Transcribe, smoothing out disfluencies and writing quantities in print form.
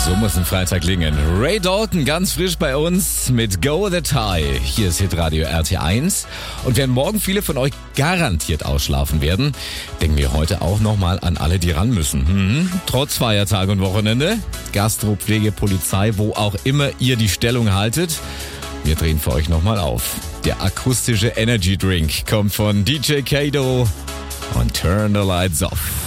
So muss ein Freitag klingen. Ray Dalton ganz frisch bei uns mit Go the Tie. Hier ist Hitradio RT1. Und während morgen viele von euch garantiert ausschlafen werden, denken wir heute auch nochmal an alle, die ran müssen. Trotz Feiertag und Wochenende, Gastro, Pflege, Polizei, wo auch immer ihr die Stellung haltet. Wir drehen für euch nochmal auf. Der akustische Energy Drink kommt von DJ Kato und Turn the Lights Off.